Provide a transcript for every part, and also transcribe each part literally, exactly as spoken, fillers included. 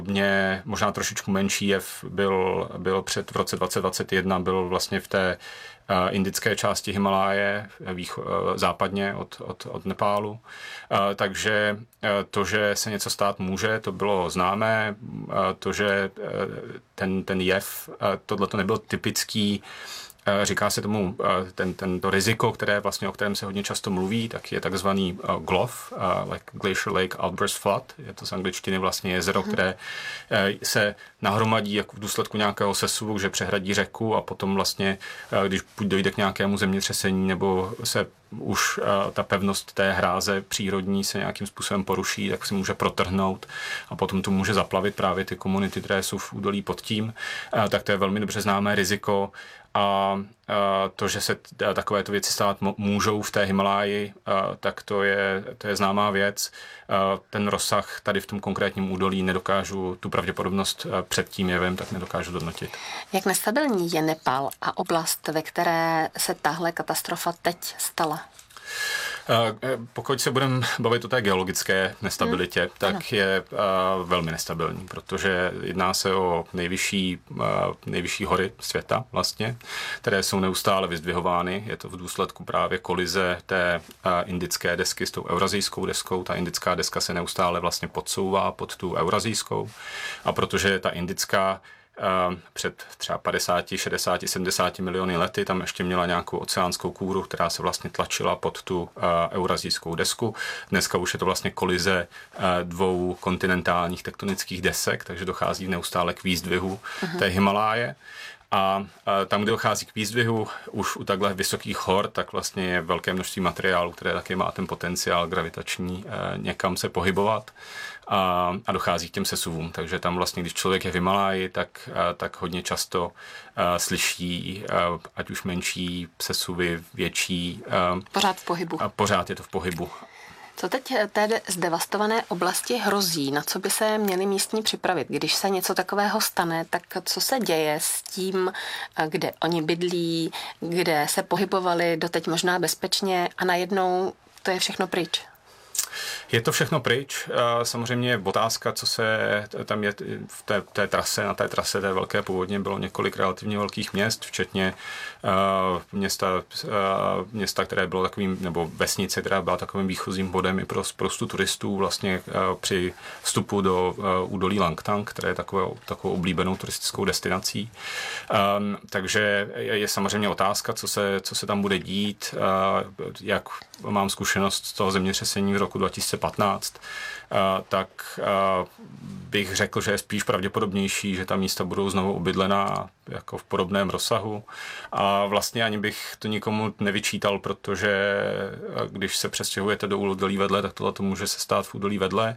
Mě možná trošičku menší jev byl, byl před v roce dvacet dvacet jedna, byl vlastně v té uh, indické části Himaláje, výcho, uh, západně od, od, od Nepálu. Uh, takže uh, to, že se něco stát může, to bylo známé. Uh, to, že uh, ten, ten jev, uh, tohle to nebyl typický. Říká se tomu ten, tento riziko, které vlastně, o kterém se hodně často mluví, tak je takzvaný uh, G L O F, uh, like Glacial Lake Outburst Flood. Je to z angličtiny vlastně jezero, mm. které uh, se nahromadí jako v důsledku nějakého sesuvu, že přehradí řeku a potom vlastně, uh, když dojde k nějakému zemětřesení nebo se už uh, ta pevnost té hráze přírodní se nějakým způsobem poruší, tak se může protrhnout a potom to může zaplavit právě ty komunity, které jsou v údolí pod tím. Uh, tak to je velmi dobře známé riziko. A to, že se takovéto věci stát můžou v té Himaláji, tak to je, to je známá věc. Ten rozsah tady v tom konkrétním údolí nedokážu, tu pravděpodobnost před tím jevem, tak nedokážu hodnotit. Jak nestabilní je Nepál a oblast, ve které se tahle katastrofa teď stala? Pokud se budeme bavit o té geologické nestabilitě, hmm. tak ano. je uh, velmi nestabilní, protože jedná se o nejvyšší, uh, nejvyšší hory světa vlastně, které jsou neustále vyzdvihovány. Je to v důsledku právě kolize té uh, indické desky s tou eurazijskou deskou. Ta indická deska se neustále vlastně podsouvá pod tu eurazijskou a protože ta indická Uh, před třeba padesát, šedesát, sedmdesát miliony lety tam ještě měla nějakou oceánskou kůru, která se vlastně tlačila pod tu uh, eurazijskou desku. Dneska už je to vlastně kolize uh, dvou kontinentálních tektonických desek, takže dochází neustále k výzdvihu uh-huh. té Himaláje. A tam, kde dochází k výzdvihu už u takhle vysokých hor, tak vlastně je velké množství materiálu, které taky má ten potenciál gravitační někam se pohybovat a, a dochází k těm sesuvům. Takže tam vlastně, když člověk je v Himaláji, tak, tak hodně často slyší, ať už menší sesuvy, větší. Pořád v pohybu. A pořád je to v pohybu. Co teď té zdevastované oblasti hrozí? Na co by se měli místní připravit? Když se něco takového stane, tak co se děje s tím, kde oni bydlí, kde se pohybovali doteď možná bezpečně a najednou to je všechno pryč? Je to všechno pryč. Samozřejmě je otázka, co se tam je v té, té trase, na té trase té velké povodně bylo několik relativně velkých měst, včetně uh, města, uh, města, které bylo takovým, nebo vesnice, která byla takovým výchozím bodem i pro spoustu turistů vlastně uh, při vstupu do uh, údolí Langtang, které je takovou, takovou oblíbenou turistickou destinací. Um, takže je, je samozřejmě otázka, co se, co se tam bude dít, uh, jak mám zkušenost z toho zemětřesení v roku dva tisíce patnáct, tak bych řekl, že je spíš pravděpodobnější, že ta místa budou znovu obydlená jako v podobném rozsahu. A vlastně ani bych to nikomu nevyčítal, protože když se přestěhujete do údolí vedle, tak tohle to může se stát v údolí vedle.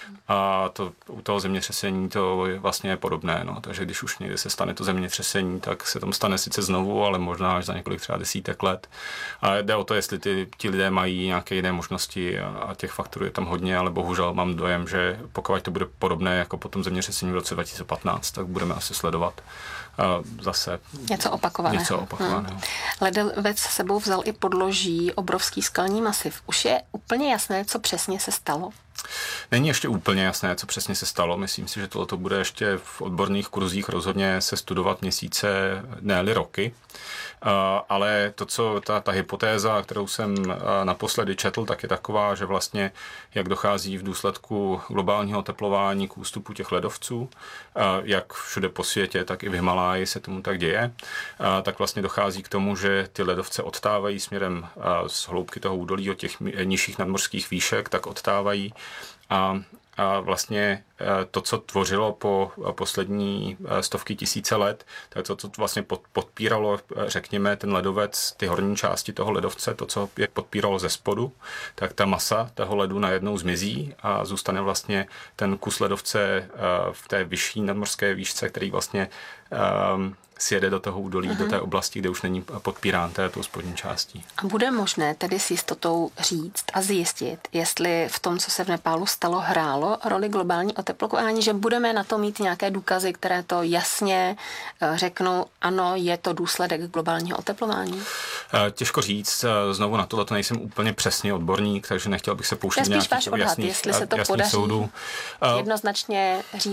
A to, u toho zemětřesení to vlastně je podobné. No. Takže když už někde se stane to zemětřesení, tak se tam stane sice znovu, ale možná až za několik třeba desítek let. A jde o to, jestli ty, ti lidé mají nějaké jiné možnosti a, a těch faktorů je tam hodně, ale bohužel mám dojem, že pokud to bude podobné jako po tom zemětřesení v roce dva tisíce patnáct, tak budeme asi sledovat uh, zase něco opakovaného. Něco opakovaného. Hmm. Ledovec s sebou vzal i podloží, obrovský skalní masiv. Už je úplně jasné, co přesně se stalo? Není ještě úplně jasné, co přesně se stalo. Myslím si, že tohle bude ještě v odborných kruzích rozhodně se studovat měsíce, ne-li roky. Uh, ale to, co ta, ta hypotéza, kterou jsem uh, naposledy četl, tak je taková, že vlastně jak dochází v důsledku globálního oteplování k ústupu těch ledovců, uh, jak všude po světě, tak i v Himaláji se tomu tak děje, uh, tak vlastně dochází k tomu, že ty ledovce odtávají směrem uh, z hloubky toho údolí od těch nižších nadmořských výšek, tak odtávají a A vlastně to, co tvořilo po poslední stovky tisíce let, tak to, co vlastně podpíralo, řekněme, ten ledovec, ty horní části toho ledovce, to, co je podpíralo ze spodu, tak ta masa toho ledu najednou zmizí a zůstane vlastně ten kus ledovce v té vyšší nadmořské výšce, který vlastně um, sjede do toho údolí, uh-huh. do té oblasti, kde už není podpírán tou spodní částí. A bude možné tedy s jistotou říct a zjistit, jestli v tom, co se v Nepálu stalo, hrálo roli globální oteplování, že budeme na to mít nějaké důkazy, které to jasně řeknou, ano, je to důsledek globálního oteplování? Těžko říct, znovu na tohle to nejsem úplně přesně odborník, takže nechtěl bych se pouštět do nějakých odhad, jasných, jestli se to jasných podaří soudů. Jednoznačně říct,